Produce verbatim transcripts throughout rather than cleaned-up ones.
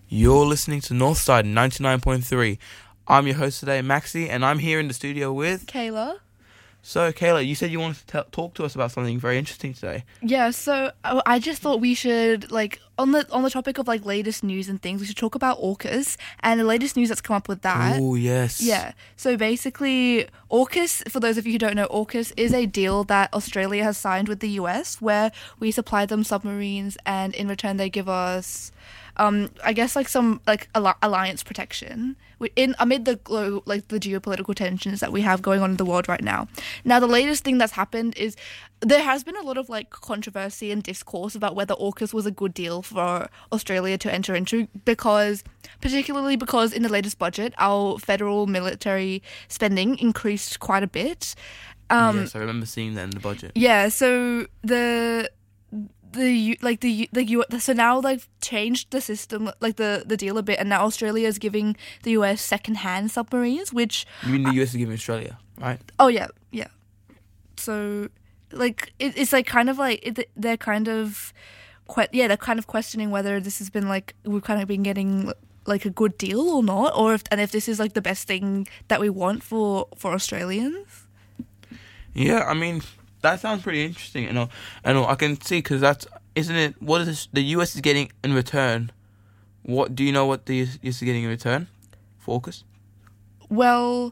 You're listening to Northside ninety-nine point three. I'm your host today, Maxi, and I'm here in the studio with... Kayla. So, Kayla, you said you wanted to t- talk to us about something very interesting today. Yeah, so uh, I just thought we should, like, on the on the topic of, like, latest news and things, we should talk about AUKUS and the latest news that's come up with that. Oh, yes. Yeah, so basically, AUKUS, for those of you who don't know, AUKUS is a deal that Australia has signed with the U S where we supply them submarines and in return they give us... Um, I guess like some like al- alliance protection in amid the glo- like the geopolitical tensions that we have going on in the world right now. Now, the latest thing that's happened is there has been a lot of like controversy and discourse about whether AUKUS was a good deal for Australia to enter into, because particularly because in the latest budget our federal military spending increased quite a bit. Um, yes, I remember seeing that in the budget. Yeah, so the. The like the the U so now they've changed the system, like the, the deal a bit, and now Australia is giving the U S second-hand submarines, which You mean the U S is giving Australia, right? oh yeah yeah so like it, it's like kind of like it, they're kind of quite yeah they're kind of questioning whether this has been like we've kind of been getting like a good deal or not, or if and if this is like the best thing that we want for for Australians. Yeah, I mean, that sounds pretty interesting, you know. And I can see, because that's, isn't it, what is this, the U S is getting in return? What, do you know what the U S is getting in return for AUKUS? Well,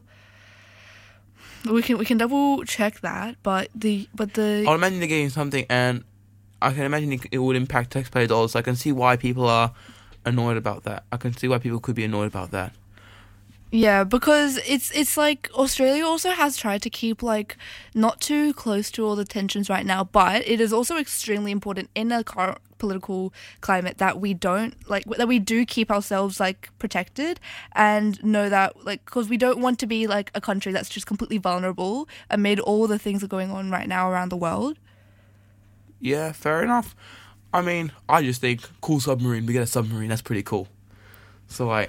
we can we can double check that, but the but the I'll imagine they're getting something, and I can imagine it, it would impact taxpayer dollars. So I can see why people are annoyed about that. I can see why people could be annoyed about that. Yeah, because it's it's like Australia also has tried to keep like not too close to all the tensions right now, but it is also extremely important in a current political climate that we don't like that we do keep ourselves like protected and know that like because we don't want to be like a country that's just completely vulnerable amid all the things that are going on right now around the world. Yeah, fair enough. I mean, I just think cool submarine. We get a submarine. That's pretty cool. So like.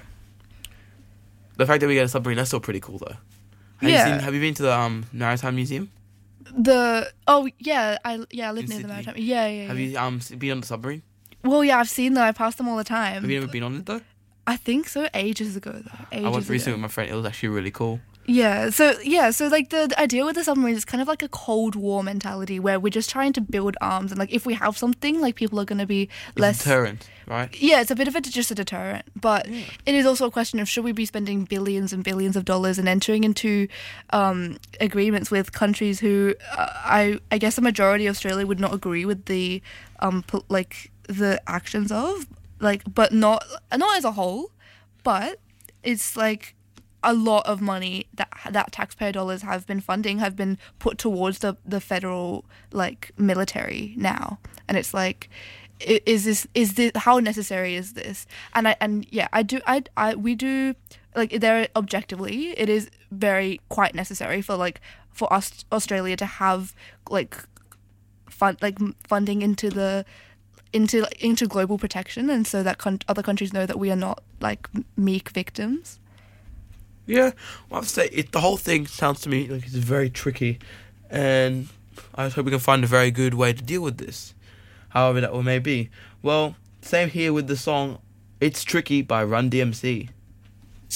The fact that we get a submarine, that's still pretty cool, though. Have Yeah. You seen, have you been to the um, Maritime Museum? The oh yeah I yeah I live In near the Sydney. maritime yeah yeah, Have yeah. you um been on the submarine? Well, yeah, I've seen them. I pass them all the time. Have you ever been on it, though? I think so. Ages ago, though. Ages I went ago. recently with my friend. It was actually really cool. Yeah. So yeah. So like the, the idea with the submarines is kind of like a Cold War mentality where we're just trying to build arms, and like if we have something, like people are going to be It's less deterrent, right? Yeah, it's a bit of a just a deterrent, but Yeah. it is also a question of should we be spending billions and billions of dollars and entering into um, agreements with countries who uh, I I guess a majority of Australia would not agree with the um po- like the actions of like, but not not as a whole, but it's like a lot of money that that taxpayer dollars have been funding have been put towards the the federal like military now, and it's like. Is this is this how necessary is this? And I and yeah, I do I I we do like there objectively it is very quite necessary for like for us Australia to have like fund like funding into the into into global protection, and so that con- other countries know that we are not like meek victims. Yeah, well, I have to say, it, the whole thing sounds to me like it's very tricky, and I just hope we can find a very good way to deal with this, however that may be. Well, same here with the song "It's Tricky" by Run D M C.